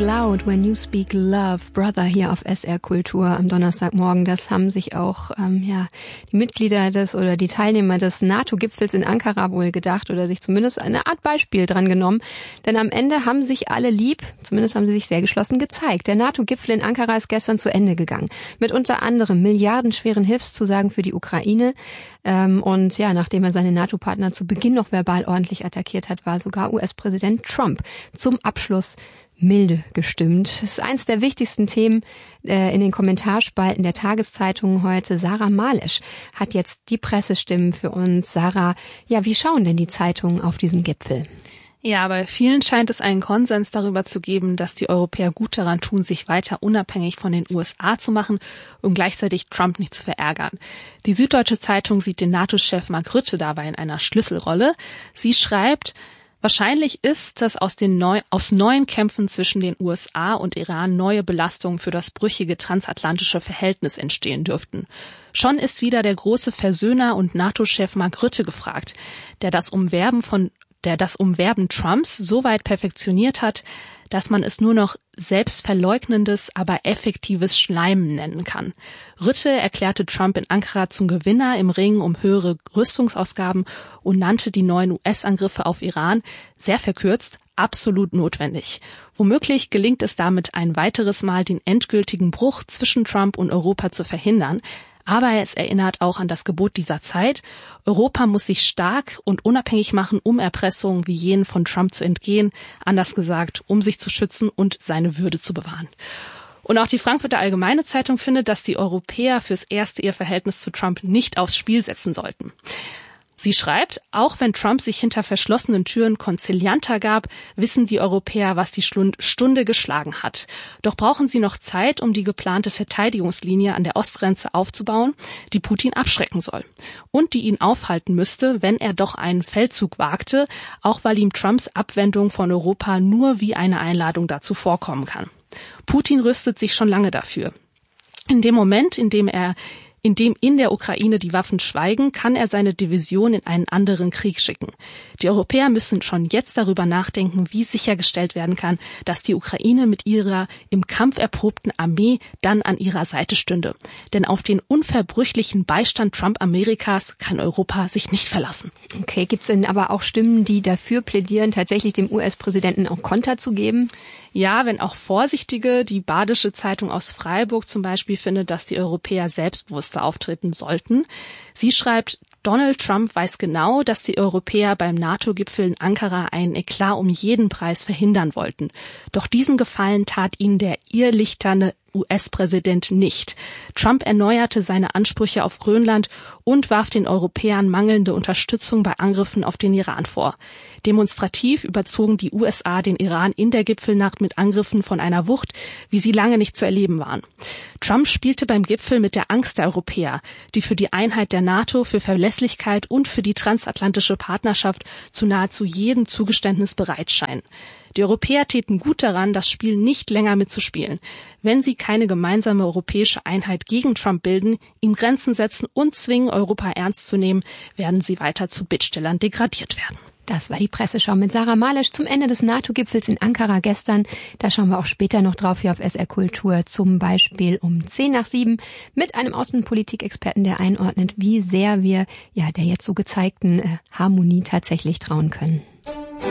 loud when you speak love, brother, hier auf SR Kultur am Donnerstagmorgen. Das haben sich auch die Mitglieder oder die Teilnehmer des NATO-Gipfels in Ankara wohl gedacht oder sich zumindest eine Art Beispiel dran genommen. Denn am Ende haben sich alle lieb, zumindest haben sie sich sehr geschlossen gezeigt. Der NATO-Gipfel in Ankara ist gestern zu Ende gegangen. Mit unter anderem milliardenschweren Hilfszusagen für die Ukraine. Und nachdem er seine NATO-Partner zu Beginn noch verbal ordentlich attackiert hat, war sogar US-Präsident Trump zum Abschluss milde gestimmt. Das ist eins der wichtigsten Themen in den Kommentarspalten der Tageszeitungen heute. Sarah Malesch hat jetzt die Pressestimmen für uns. Sarah, wie schauen denn die Zeitungen auf diesen Gipfel? Ja, bei vielen scheint es einen Konsens darüber zu geben, dass die Europäer gut daran tun, sich weiter unabhängig von den USA zu machen, um gleichzeitig Trump nicht zu verärgern. Die Süddeutsche Zeitung sieht den NATO-Chef Mark Rutte dabei in einer Schlüsselrolle. Sie schreibt: Wahrscheinlich ist, dass aus neuen Kämpfen zwischen den USA und Iran neue Belastungen für das brüchige transatlantische Verhältnis entstehen dürften. Schon ist wieder der große Versöhner und NATO-Chef Mark Rutte gefragt, der das Umwerben Trumps so weit perfektioniert hat, dass man es nur noch selbstverleugnendes, aber effektives Schleimen nennen kann. Rutte erklärte Trump in Ankara zum Gewinner im Ring um höhere Rüstungsausgaben und nannte die neuen US-Angriffe auf Iran, sehr verkürzt, absolut notwendig. Womöglich gelingt es damit ein weiteres Mal, den endgültigen Bruch zwischen Trump und Europa zu verhindern. Aber es erinnert auch an das Gebot dieser Zeit. Europa muss sich stark und unabhängig machen, um Erpressungen wie jenen von Trump zu entgehen. Anders gesagt, um sich zu schützen und seine Würde zu bewahren. Und auch die Frankfurter Allgemeine Zeitung findet, dass die Europäer fürs Erste ihr Verhältnis zu Trump nicht aufs Spiel setzen sollten. Sie schreibt, auch wenn Trump sich hinter verschlossenen Türen konzilianter gab, wissen die Europäer, was die Stunde geschlagen hat. Doch brauchen sie noch Zeit, um die geplante Verteidigungslinie an der Ostgrenze aufzubauen, die Putin abschrecken soll. Und die ihn aufhalten müsste, wenn er doch einen Feldzug wagte, auch weil ihm Trumps Abwendung von Europa nur wie eine Einladung dazu vorkommen kann. Putin rüstet sich schon lange dafür. In dem Moment, in dem in der Ukraine die Waffen schweigen, kann er seine Division in einen anderen Krieg schicken. Die Europäer müssen schon jetzt darüber nachdenken, wie sichergestellt werden kann, dass die Ukraine mit ihrer im Kampf erprobten Armee dann an ihrer Seite stünde. Denn auf den unverbrüchlichen Beistand Trump-Amerikas kann Europa sich nicht verlassen. Okay, gibt es denn aber auch Stimmen, die dafür plädieren, tatsächlich dem US-Präsidenten auch Konter zu geben? Ja, wenn auch vorsichtige. Die Badische Zeitung aus Freiburg zum Beispiel findet, dass die Europäer selbstbewusster auftreten sollten. Sie schreibt, Donald Trump weiß genau, dass die Europäer beim NATO-Gipfel in Ankara einen Eklat um jeden Preis verhindern wollten. Doch diesen Gefallen tat ihnen der irrlichternde US-Präsident nicht. Trump erneuerte seine Ansprüche auf Grönland und warf den Europäern mangelnde Unterstützung bei Angriffen auf den Iran vor. Demonstrativ überzogen die USA den Iran in der Gipfelnacht mit Angriffen von einer Wucht, wie sie lange nicht zu erleben waren. Trump spielte beim Gipfel mit der Angst der Europäer, die für die Einheit der NATO, für Verlässlichkeit und für die transatlantische Partnerschaft zu nahezu jedem Zugeständnis bereit scheinen. Die Europäer täten gut daran, das Spiel nicht länger mitzuspielen. Wenn sie keine gemeinsame europäische Einheit gegen Trump bilden, ihm Grenzen setzen und zwingen, Europa ernst zu nehmen, werden sie weiter zu Bittstellern degradiert werden. Das war die Presseschau mit Sarah Malesch zum Ende des NATO-Gipfels in Ankara gestern. Da schauen wir auch später noch drauf hier auf SR Kultur, zum Beispiel um 6:10 mit einem Außenpolitikexperten, der einordnet, wie sehr wir der jetzt so gezeigten Harmonie tatsächlich trauen können.